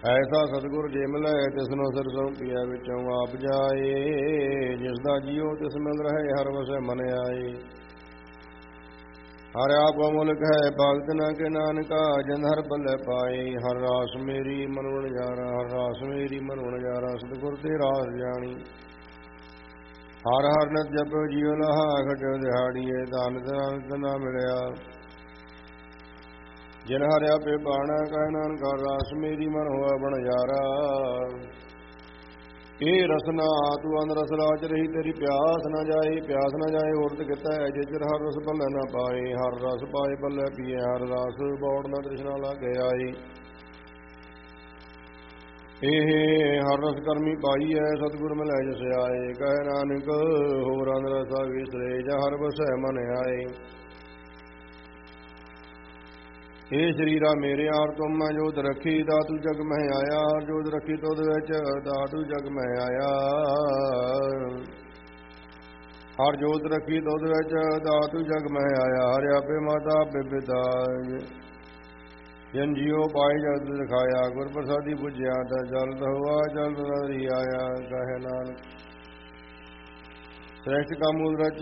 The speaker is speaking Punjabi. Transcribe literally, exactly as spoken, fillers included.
ਐਸਾ ਸਤਿਗੁਰ ਜੇ ਮਿਲੈ ਤਿਸਨੋ ਸਿਰ ਸੌਂਪੀਐ ਵਿੱਚੋਂ ਆਪ ਜਾਏ। ਜਿਸ ਦਾ ਜੀਉ ਤਿਸ ਮਿਲ ਰਹੇ ਹਰ ਵਸੈ ਮਨ ਆਏ। ਹਰ ਆਪ ਅਮੁਲਕ ਹੈ ਭਗਤ ਨ ਕੇ ਨਾਨਕਾ ਜਿਨ ਹਰ ਪੱਲੇ ਪਾਏ। ਹਰ ਰਾਸ ਮੇਰੀ ਮਨ ਵਣਜਾਰਾ ਹਰ ਰਾਸ ਮੇਰੀ ਮਨ ਵਣਜਾਰਾ ਸਤਿਗੁਰ ਤੇ ਰਾਸ ਜਾਣੀ। ਹਰ ਹਰ ਨਿਤ ਜਪਿ ਜੀਉ ਲਹਾ ਖਟਿਓ ਦਿਹਾੜੀਏ। ਧਨ ਧਨ ਨਾ ਮਿਲਿਆ ਜਿਨ ਹਰਿ ਆਪੇ ਬਾਣਾ ਕਹਿ ਨਾਨਕ ਹਰ ਰਾਸ ਮੇਰੀ ਮਨ ਹੋਆ ਵਣਜਾਰਾ। ਇਹ ਰਸਨਾ ਤੂੰ ਅੰਨ ਰਸ ਰਾਜ ਰਹੀ ਤੇਰੀ ਪਿਆਸ ਨਾ ਜਾਏ। ਪਿਆਸ ਨਾ ਜਾਏ ਔਰਤ ਕੀਤਾ ਹੈ ਜੇ ਚਿਰ ਹਰ ਰਸ ਭੱਲੇ ਨਾ ਪਾਏ। ਹਰ ਰਸ ਪਾਏ ਭੱਲੇ ਪੀਏ ਹਰ ਰਸ ਬੌੜ ਨਾ ਤ੍ਰਿਸ਼ਨਾ ਲਾਗੇ ਆਏ। ਇਹ ਹਰ ਰਸ ਕਰਮੀ ਪਾਈ ਹੈ ਸਤਿਗੁਰ ਮਿਲੈ ਜਿਸ ਆਏ। ਕਹਿ ਨਾਨਕ ਹੋਰ ਅੰਨ ਰਸਾ ਵਿਸਰੇ ਜਾਂ ਹਰ ਵਸੈ ਮਨ ਆਏ। ਇਹ ਸਰੀਰਾ ਮੇਰੇ ਹਰ ਤੁਮ ਮੈਂ ਜੋਤ ਰੱਖੀ ਦਾਤੂ ਜਗ ਮਹਿ ਆਇਆ। ਹਰ ਜੋਤ ਰੱਖੀ ਤੁਧ ਵਿੱਚ ਦਾਤੂ ਜਗ ਮਹਿ ਆਇਆ। ਹਰ ਜੋਤ ਰੱਖੀ ਤੁਧ ਵਿੱਚ ਦਾਤੂ ਜਗ ਮਹਿ ਆਇਆ। ਹਰਿ ਆਪੇ ਮਾਤਾ ਆਪੇ ਪਿਤਾ ਜਿਨ ਜੀਉ ਪਾਈ ਜਗਤ ਦਿਖਾਇਆ। ਗੁਰ ਪ੍ਰਸਾਦੀ ਪੁੱਜਿਆ ਤਾ ਜਲਦ ਹੋਆ ਜਲਦ ਨਦਰੀ ਆਇਆ। ਕਹੇ ਨਾਨਕ ਸ੍ਰੇਸ਼ਟ ਕਾ ਮੂਲ ਰਚ